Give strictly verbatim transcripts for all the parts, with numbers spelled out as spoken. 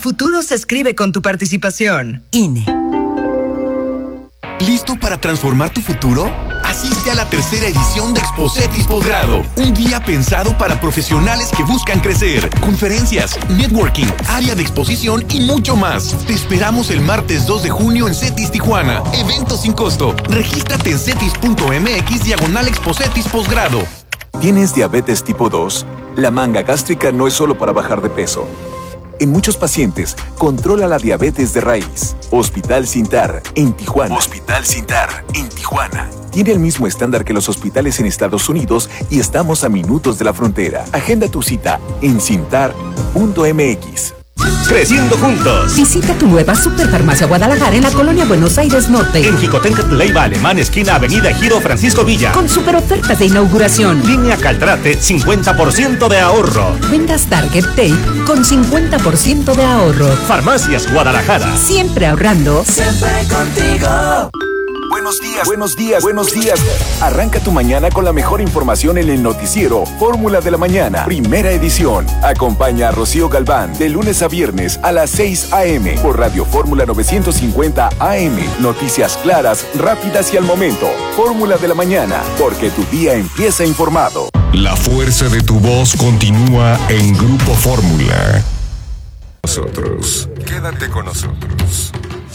futuro se escribe con tu participación. I N E. ¿Listo para transformar tu futuro? Asiste a la tercera edición de Expocetis Posgrado, un día pensado para profesionales que buscan crecer. Conferencias, networking, área de exposición y mucho más. Te esperamos el martes dos de junio en CETIS Tijuana. Evento sin costo. Regístrate en cetis.mx diagonal Expocetis Posgrado. ¿Tienes diabetes tipo dos? La manga gástrica no es solo para bajar de peso. En muchos pacientes, controla la diabetes de raíz. Hospital Sintar, en Tijuana. Hospital Sintar, en Tijuana. Tiene el mismo estándar que los hospitales en Estados Unidos y estamos a minutos de la frontera. Agenda tu cita en cintar punto m x. Creciendo juntos. Visita tu nueva Superfarmacia Guadalajara en la colonia Buenos Aires Norte. En Jicotenca, Leiva Alemán, esquina Avenida Giro Francisco Villa. Con super ofertas de inauguración. Línea Caltrate, cincuenta por ciento de ahorro. Vendas Target Tape con cincuenta por ciento de ahorro. Farmacias Guadalajara. Siempre ahorrando. Siempre contigo. Buenos días, buenos días, buenos días. Arranca tu mañana con la mejor información en el noticiero Fórmula de la Mañana, primera edición. Acompaña a Rocío Galván de lunes a viernes a las seis a.m. por Radio Fórmula novecientos cincuenta A M. Noticias claras, rápidas y al momento. Fórmula de la Mañana, porque tu día empieza informado. La fuerza de tu voz continúa en Grupo Fórmula. Nosotros. Quédate con nosotros.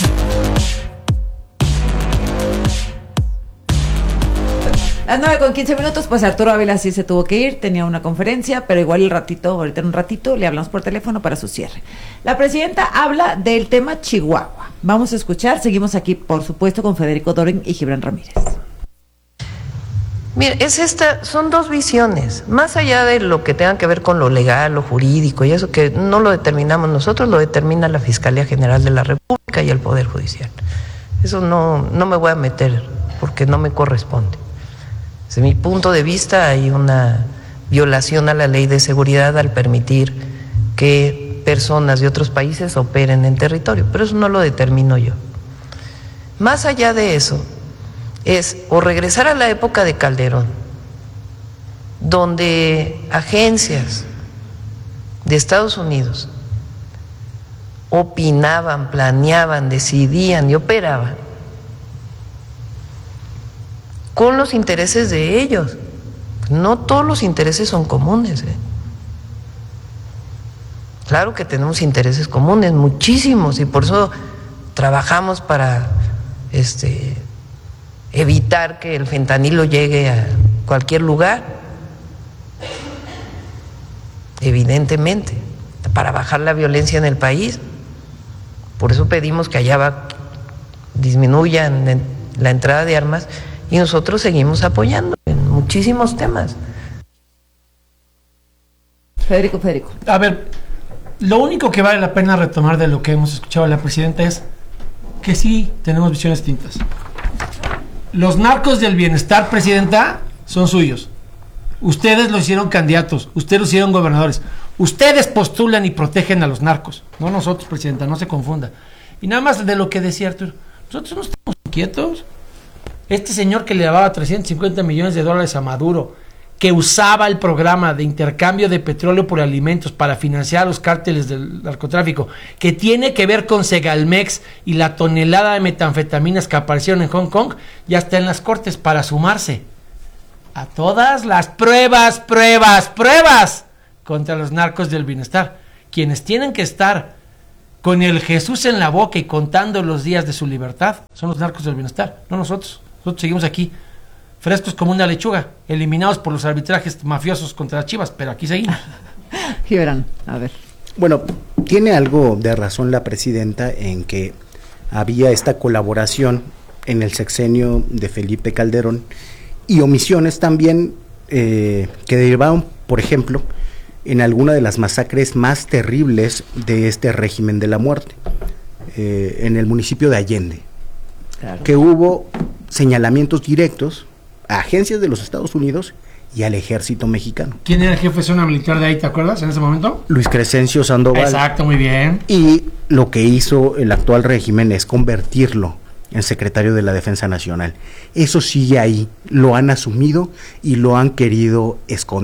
Las nueve con quince minutos, pues Arturo Ávila sí se tuvo que ir, tenía una conferencia, pero igual el ratito, ahorita en un ratito, le hablamos por teléfono para su cierre. La presidenta habla del tema Chihuahua. Vamos a escuchar, seguimos aquí, por supuesto, con Federico Doren y Gibran Ramírez. Mire, es esta, son dos visiones, más allá de lo que tenga que ver con lo legal, lo jurídico y eso que no lo determinamos nosotros, lo determina la Fiscalía General de la República y el Poder Judicial. Eso no, no me voy a meter porque no me corresponde. Desde mi punto de vista hay una violación a la ley de seguridad al permitir que personas de otros países operen en territorio, pero eso no lo determino yo. Más allá de eso, es o regresar a la época de Calderón, donde agencias de Estados Unidos opinaban, planeaban, decidían y operaban con los intereses de ellos. No todos los intereses son comunes, ¿eh? Claro que tenemos intereses comunes, muchísimos, y por eso trabajamos para este, evitar que el fentanilo llegue a cualquier lugar, evidentemente, para bajar la violencia en el país. Por eso pedimos que allá va, disminuyan la entrada de armas. Y nosotros seguimos apoyando en muchísimos temas. Federico, Federico. A ver, lo único que vale la pena retomar de lo que hemos escuchado de la presidenta es que sí tenemos visiones distintas. Los narcos del bienestar, presidenta, son suyos. Ustedes los hicieron candidatos, ustedes los hicieron gobernadores. Ustedes postulan y protegen a los narcos, no nosotros, presidenta, no se confunda. Y nada más de lo que decía Arturo, nosotros no estamos quietos. Este señor que le daba trescientos cincuenta millones de dólares a Maduro, que usaba el programa de intercambio de petróleo por alimentos para financiar los cárteles del narcotráfico, que tiene que ver con Segalmex y la tonelada de metanfetaminas que aparecieron en Hong Kong, ya está en las cortes para sumarse a todas las pruebas, pruebas, pruebas contra los narcos del bienestar, quienes tienen que estar con el Jesús en la boca y contando los días de su libertad, son los narcos del bienestar, no nosotros. Nosotros seguimos aquí, frescos como una lechuga, eliminados por los arbitrajes mafiosos contra las Chivas, pero aquí seguimos. Gibran, a ver. Bueno, tiene algo de razón la presidenta en que había esta colaboración en el sexenio de Felipe Calderón y omisiones también eh, que derivaron, por ejemplo, en alguna de las masacres más terribles de este régimen de la muerte, eh, en el municipio de Allende. Claro. Que hubo señalamientos directos a agencias de los Estados Unidos y al ejército mexicano. ¿Quién era el jefe de zona militar de ahí, te acuerdas, en ese momento? Luis Crescencio Sandoval. Exacto, muy bien. Y lo que hizo el actual régimen es convertirlo en secretario de la Defensa Nacional. Eso sigue ahí, lo han asumido y lo han querido esconder.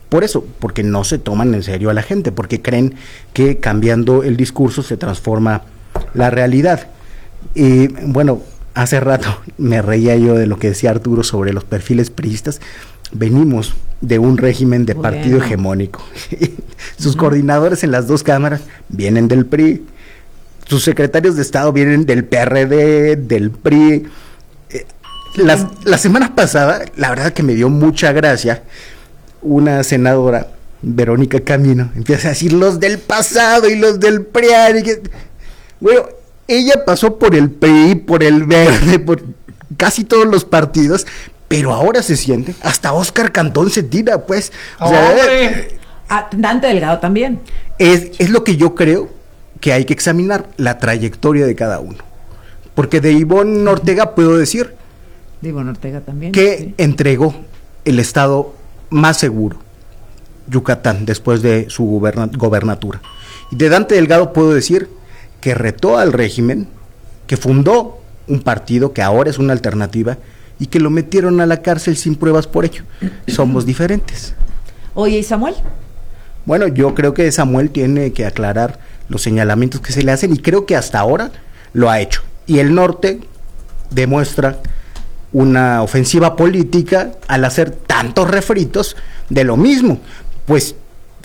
Por eso, porque no se toman en serio a la gente, porque creen que cambiando el discurso se transforma la realidad. Y bueno, hace rato me reía yo de lo que decía Arturo sobre los perfiles priistas. Venimos de un régimen de Muy partido bien. hegemónico. Sus Ujú. coordinadores en las dos cámaras vienen del P R I. Sus secretarios de Estado vienen del P R D, del P R I. Eh, las, la semana pasada, la verdad que me dio mucha gracia, una senadora, Verónica Camino, empieza a decir los del pasado y los del P R I A N. Y que, bueno, ella pasó por el P R I, por el Verde, por casi todos los partidos, pero ahora se siente, hasta Óscar Cantón se tira, pues. O sea, ¡Hombre! Ah, Dante Delgado también. es, es lo que yo creo que hay que examinar, la trayectoria de cada uno. Porque de Ivonne Ortega puedo decir Digo, Ortega también. que sí. entregó el estado más seguro, Yucatán, después de su goberna- gobernatura. Y de Dante Delgado puedo decir que retó al régimen, que fundó un partido que ahora es una alternativa y que lo metieron a la cárcel sin pruebas por ello. Somos diferentes. Oye, ¿y Samuel? Bueno, yo creo que Samuel tiene que aclarar los señalamientos que se le hacen y creo que hasta ahora lo ha hecho. Y el norte demuestra una ofensiva política al hacer tantos refritos de lo mismo. Pues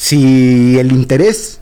si el interés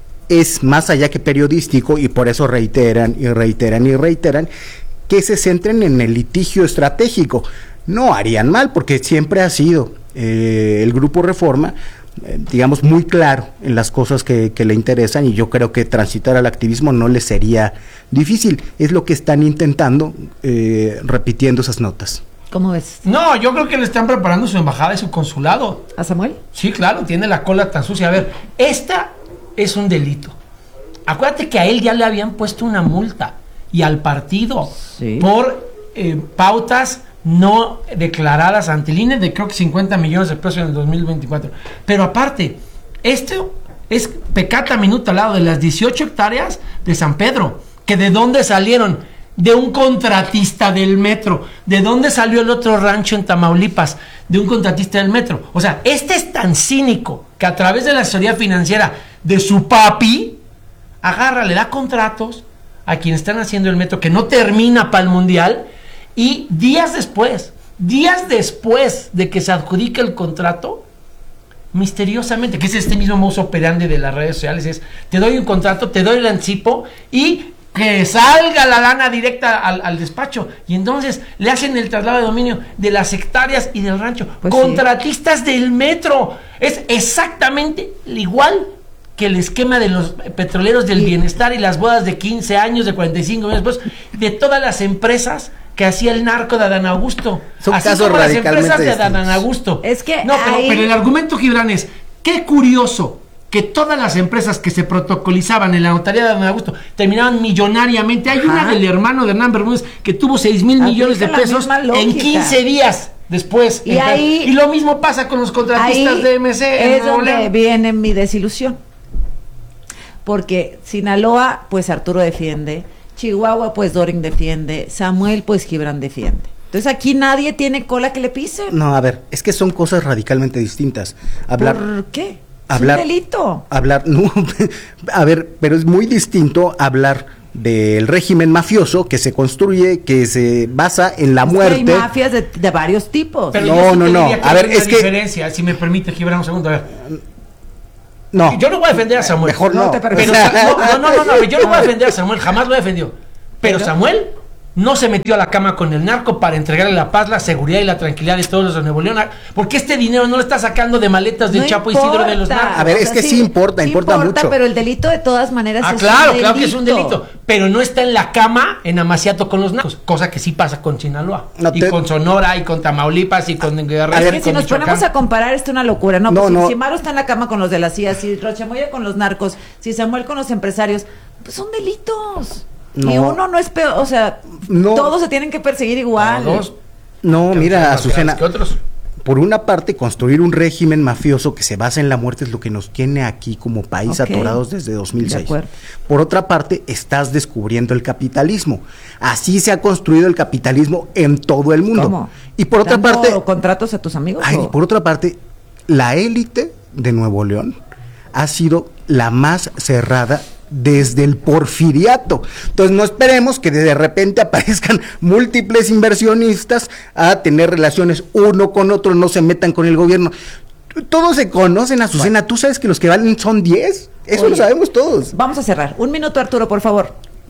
es más allá que periodístico y por eso reiteran y reiteran y reiteran, que se centren en el litigio estratégico. No harían mal porque siempre ha sido eh, el Grupo Reforma, eh, digamos, muy claro en las cosas que, que le interesan y yo creo que transitar al activismo no les sería difícil. Es lo que están intentando eh, repitiendo esas notas. ¿Cómo ves? No, yo creo que le están preparando su embajada y su consulado. ¿A Samuel? Sí, claro, tiene la cola tan sucia. A ver, esta es un delito. Acuérdate que a él ya le habían puesto una multa y al partido Sí. por eh, pautas no declaradas ante el I N E de creo que cincuenta millones de pesos en el dos mil veinticuatro. Pero aparte, esto es pecata minuta al lado de las dieciocho hectáreas de San Pedro, que de dónde salieron, de un contratista del metro. ¿De dónde salió el otro rancho en Tamaulipas? De un contratista del metro. O sea, este es tan cínico que a través de la asesoría financiera de su papi, agarra, le da contratos a quienes están haciendo el metro que no termina para el mundial, y días después, días después de que se adjudica el contrato, misteriosamente, que es este mismo modus operandi de las redes sociales, es te doy un contrato, te doy el anticipo y que salga la lana directa al, al despacho, y entonces le hacen el traslado de dominio de las hectáreas y del rancho. Pues contratistas sí. Del metro, es exactamente igual que el esquema de los petroleros del bienestar y las bodas de quince años, de cuarenta y cinco años después, de todas las empresas que hacía el narco de Adán Augusto. Son así casos como las radicalmente empresas de Adán distintos. Augusto. Es que no, pero, ahí- pero el argumento, Gibran, es qué curioso que todas las empresas que se protocolizaban en la notaría de Adán Augusto terminaban millonariamente. Hay Ajá. una del hermano de Hernán Bermúdez que tuvo seis mil Aplica millones de la pesos misma en lógica. quince días después. Y ahí- y lo mismo pasa con los contratistas Ahí de M C en es Nuevo donde León. viene mi desilusión. Porque Sinaloa, pues Arturo defiende. Chihuahua, pues Doring defiende. Samuel, pues Gibran defiende. Entonces aquí nadie tiene cola que le pisen. No, a ver, es que son cosas radicalmente distintas. Hablar, ¿Por qué? hablar, es un delito. hablar, no, a ver, pero es muy distinto hablar del régimen mafioso que se construye, que se basa en la Es que muerte. hay mafias de, de varios tipos. Pero No, yo sí no, te no. diría que A hay ver, una es que- diferencia, si me permite, Gibran, un segundo, a ver. No, Yo no voy a defender a Samuel. mejor no. No te Pero, permito. Sa- no, no, no, no, yo no voy a defender a Samuel, jamás lo he defendido. Pero, Pero- Samuel no se metió a la cama con el narco para entregarle la paz, la seguridad y la tranquilidad de todos los de Nuevo León, porque este dinero no lo está sacando de maletas del No Chapo Isidro de los importa. narcos. A ver, es que sí importa, importa mucho. Pero el delito de todas maneras Ah, es claro, un claro que es un delito, pero no está en la cama en Amaciato con los narcos, cosa que sí pasa con Sinaloa, No y te- con Sonora, y con Tamaulipas, y con Guerrero, A Es ver, que y si con nos Michoacán. ponemos a comparar, esto es una locura. No, No, pues, si- no. si Maro está en la cama con los de la C I A, si Rochamoya con los narcos, si Samuel con los empresarios, pues son delitos. No. Y uno no es peor, o sea, No. todos se tienen que perseguir igual. Todos, no, que mira, son más Azucena, grandes que otros. por una parte, construir un régimen mafioso que se basa en la muerte es lo que nos tiene aquí como país Ok. atorados desde dos mil seis. De acuerdo. Por otra parte, estás descubriendo el capitalismo. Así se ha construido el capitalismo en todo el mundo. ¿Cómo? Y por otra ¿Dando parte, contratos a tus amigos? ay, o? por otra parte, la élite de Nuevo León ha sido la más cerrada desde el porfiriato. Entonces no esperemos que de repente aparezcan múltiples inversionistas a tener relaciones uno con otro, no se metan con el gobierno. Todos se conocen, Azucena. Bueno. Tú sabes que los que valen son diez. Eso Oye, lo sabemos todos. Vamos a cerrar. Un minuto, Arturo, por favor.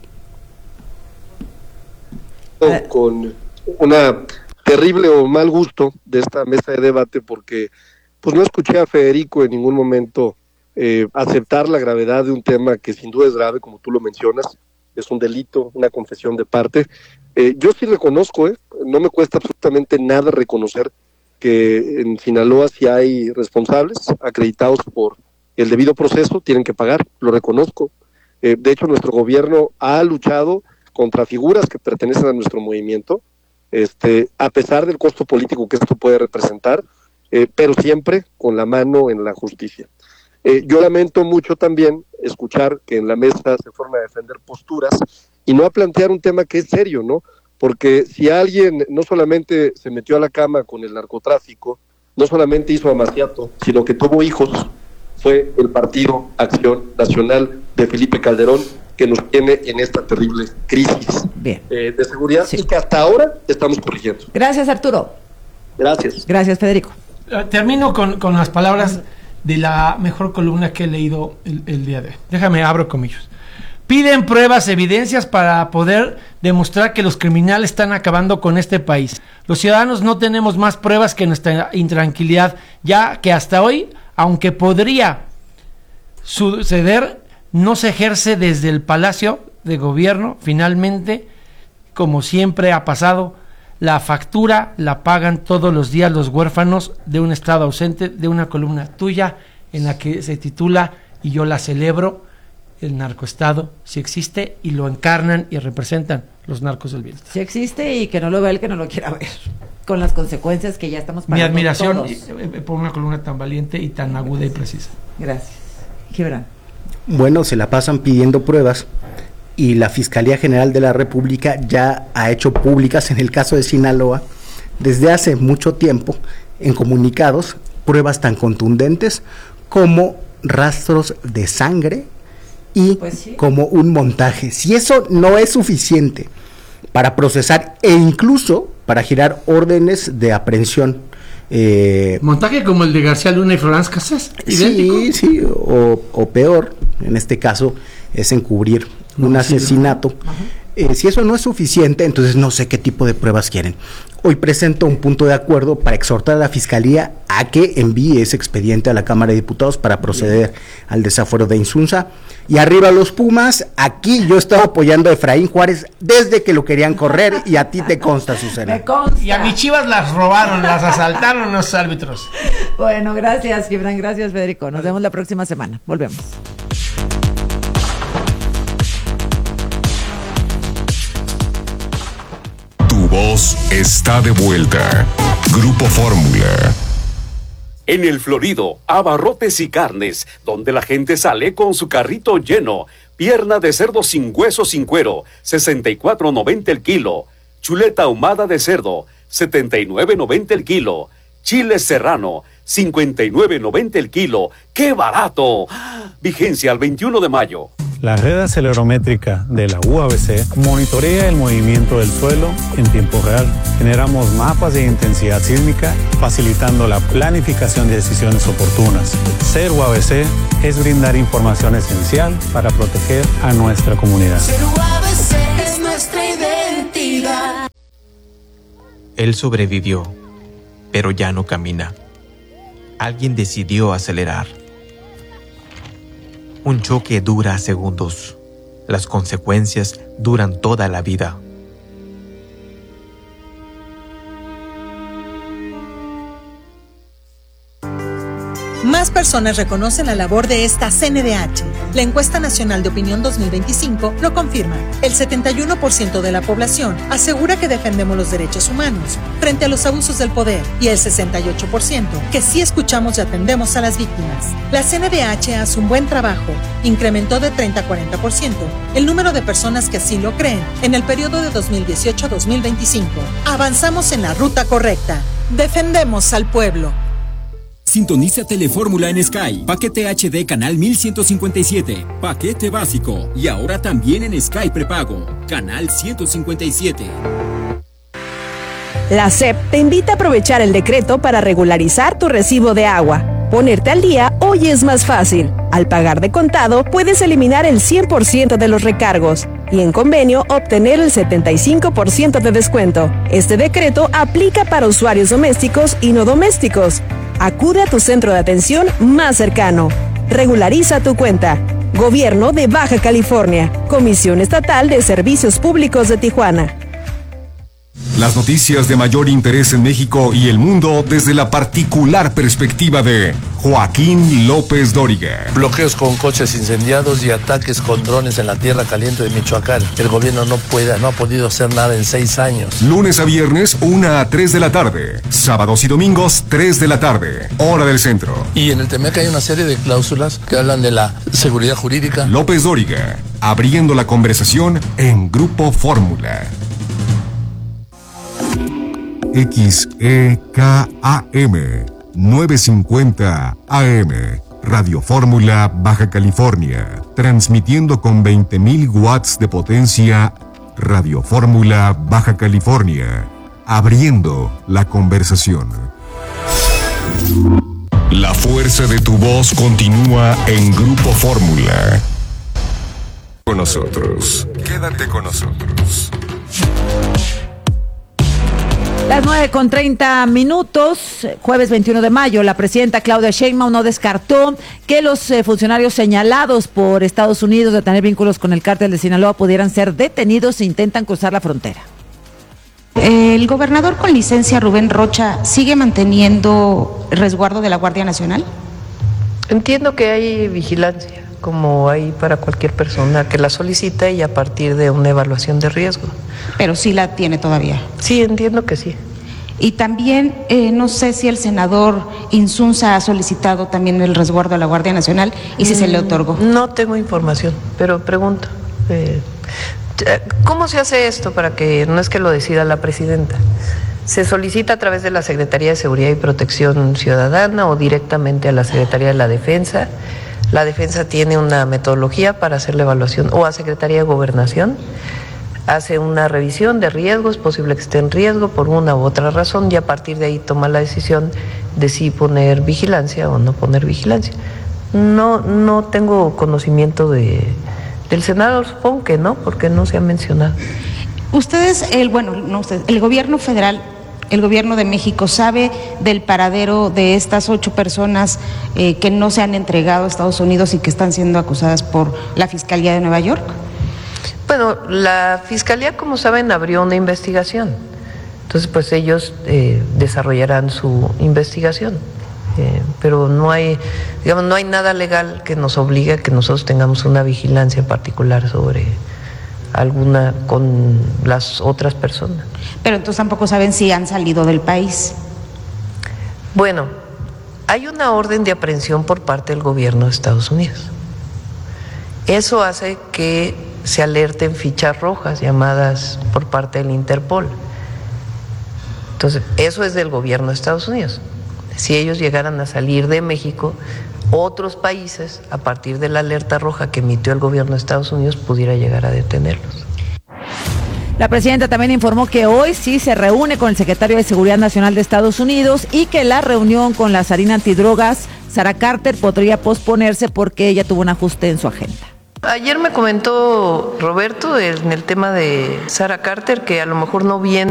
Con una terrible o mal gusto de esta mesa de debate, porque pues no escuché a Federico en ningún momento eh, aceptar la gravedad de un tema que sin duda es grave, como tú lo mencionas. Es un delito, una confesión de parte. Eh, yo sí reconozco, eh, no me cuesta absolutamente nada reconocer que en Sinaloa sí hay responsables acreditados por el debido proceso, tienen que pagar, lo reconozco. Eh, de hecho, nuestro gobierno ha luchado contra figuras que pertenecen a nuestro movimiento, este, a pesar del costo político que esto puede representar, eh, pero siempre con la mano en la justicia. Eh, yo lamento mucho también escuchar que en la mesa se fueron a defender posturas y no a plantear un tema que es serio, ¿no? Porque si alguien no solamente se metió a la cama con el narcotráfico, no solamente hizo amaciato, sino que tuvo hijos, fue el Partido Acción Nacional de Felipe Calderón, que nos tiene en esta terrible crisis eh, de seguridad sí. y que hasta ahora estamos corrigiendo. Gracias, Arturo. Gracias. Gracias, Federico. Termino con, con las palabras de la mejor columna que he leído el, el día de hoy. Déjame, abro comillas. Piden pruebas, evidencias para poder demostrar que los criminales están acabando con este país. Los ciudadanos no tenemos más pruebas que nuestra intranquilidad, ya que hasta hoy, aunque podría suceder, no se ejerce desde el Palacio de Gobierno. Finalmente, como siempre ha pasado, la factura la pagan todos los días los huérfanos de un Estado ausente, de una columna tuya en la que se titula, y yo la celebro, el narcoestado sí existe y lo encarnan y representan los narcos del bienestar. Sí existe y que no lo vea el que no lo quiera ver, con las consecuencias que ya estamos pagando. Mi admiración todos. por una columna tan valiente y tan aguda y precisa. Gracias. Gibran. Bueno, se la pasan pidiendo pruebas y la Fiscalía General de la República ya ha hecho públicas, en el caso de Sinaloa, desde hace mucho tiempo, en comunicados, pruebas tan contundentes como rastros de sangre y pues sí. como un montaje. Si eso no es suficiente para procesar e incluso para girar órdenes de aprehensión. Eh, montaje como el de García Luna y Florence Cassés, idéntico. Sí, sí, o, o peor, en este caso es encubrir no, un asesinato. Sí, eh, si eso no es suficiente, entonces no sé qué tipo de pruebas quieren. Hoy presento un punto de acuerdo para exhortar a la Fiscalía a que envíe ese expediente a la Cámara de Diputados para proceder Bien. al desafuero de Insunza. Y arriba los Pumas, aquí yo estaba apoyando a Efraín Juárez desde que lo querían correr y a ti te consta, Susana. Me consta. Y a mis Chivas las robaron, las asaltaron los árbitros. Bueno, gracias, Gibran, gracias, Federico. Nos vemos la próxima semana. Volvemos. Tu voz está de vuelta. Grupo Fórmula. En el Florido, abarrotes y carnes, donde la gente sale con su carrito lleno. Pierna de cerdo sin hueso, sin cuero, sesenta y cuatro noventa el kilo. Chuleta ahumada de cerdo, setenta y nueve noventa el kilo. Chile serrano, cincuenta y nueve noventa el kilo. ¡Qué barato! Vigencia al veintiuno de mayo. La red acelerométrica de la U A B C monitorea el movimiento del suelo en tiempo real. Generamos mapas de intensidad sísmica, facilitando la planificación de decisiones oportunas. Ser U A B C es brindar información esencial para proteger a nuestra comunidad. Ser U A B C es nuestra identidad. Él sobrevivió, pero ya no camina. Alguien decidió acelerar. Un choque dura segundos. Las consecuencias duran toda la vida. Más personas reconocen la labor de esta C N D H. La Encuesta Nacional de Opinión dos mil veinticinco lo confirma. El setenta y uno por ciento de la población asegura que defendemos los derechos humanos frente a los abusos del poder y el sesenta y ocho por ciento que sí escuchamos y atendemos a las víctimas. La C N D H hace un buen trabajo. Incrementó de treinta a cuarenta por ciento el número de personas que así lo creen en el periodo de dos mil dieciocho a dos mil veinticinco. Avanzamos en la ruta correcta. Defendemos al pueblo. Sintoniza Telefórmula en Sky. Paquete H D canal mil ciento cincuenta y siete. Paquete básico. Y ahora también en Sky prepago. Canal ciento cincuenta y siete. La S E P te invita a aprovechar el decreto para regularizar tu recibo de agua. Ponerte al día hoy es más fácil. Al pagar de contado, puedes eliminar el cien por ciento de los recargos y en convenio obtener el setenta y cinco por ciento de descuento. Este decreto aplica para usuarios domésticos y no domésticos. Acude a tu centro de atención más cercano. Regulariza tu cuenta. Gobierno de Baja California. Comisión Estatal de Servicios Públicos de Tijuana. Las noticias de mayor interés en México y el mundo desde la particular perspectiva de Joaquín López Dóriga. Bloqueos con coches incendiados y ataques con drones en la tierra caliente de Michoacán. El gobierno no puede, no ha podido hacer nada en seis años. Lunes a viernes, una a tres de la tarde. Sábados y domingos, tres de la tarde. Hora del centro. Y en el Temec hay una serie de cláusulas que hablan de la seguridad jurídica. López Dóriga, abriendo la conversación en Grupo Fórmula. X E K A M novecientos cincuenta A M Radio Fórmula Baja California, transmitiendo con veinte mil watts de potencia. Radio Fórmula Baja California, abriendo la conversación. La fuerza de tu voz continúa en Grupo Fórmula. Con nosotros, quédate con nosotros. Las nueve con treinta minutos, jueves veintiuno de mayo, la presidenta Claudia Sheinbaum no descartó que los eh, funcionarios señalados por Estados Unidos de tener vínculos con el cártel de Sinaloa pudieran ser detenidos si intentan cruzar la frontera. ¿El gobernador con licencia, Rubén Rocha, sigue manteniendo resguardo de la Guardia Nacional? Entiendo que hay vigilancia, como hay para cualquier persona que la solicita y a partir de una evaluación de riesgo. Pero sí la tiene todavía. Sí, entiendo que sí. Y también, eh, no sé si el senador Insunza ha solicitado también el resguardo a la Guardia Nacional y si mm, se le otorgó. No tengo información, pero pregunto. Eh, ¿Cómo se hace esto para que no es que lo decida la presidenta? ¿Se solicita a través de la Secretaría de Seguridad y Protección Ciudadana o directamente a la Secretaría de la Defensa? La Defensa tiene una metodología para hacer la evaluación, o a Secretaría de Gobernación, hace una revisión de riesgos, posible que esté en riesgo por una u otra razón, y a partir de ahí toma la decisión de si poner vigilancia o no poner vigilancia. No, no tengo conocimiento de, del Senado, supongo que no, porque no se ha mencionado. Ustedes, el, bueno, no ustedes, el gobierno federal, el gobierno de México, ¿sabe del paradero de estas ocho personas eh, que no se han entregado a Estados Unidos y que están siendo acusadas por la Fiscalía de Nueva York? Bueno, la Fiscalía, como saben, abrió una investigación. Entonces, pues ellos eh, desarrollarán su investigación. Eh, pero no hay, digamos, no hay nada legal que nos obligue a que nosotros tengamos una vigilancia particular sobre alguna con las otras personas. Pero entonces tampoco saben si han salido del país. Bueno, hay una orden de aprehensión por parte del gobierno de Estados Unidos. Eso hace que se alerten fichas rojas llamadas por parte del Interpol. Entonces, eso es del gobierno de Estados Unidos. Si ellos llegaran a salir de México, otros países, a partir de la alerta roja que emitió el gobierno de Estados Unidos, pudiera llegar a detenerlos. La presidenta también informó que hoy sí se reúne con el secretario de Seguridad Nacional de Estados Unidos y que la reunión con la zarina antidrogas, Sara Carter, podría posponerse porque ella tuvo un ajuste en su agenda. Ayer me comentó Roberto en el tema de Sara Carter que a lo mejor no viene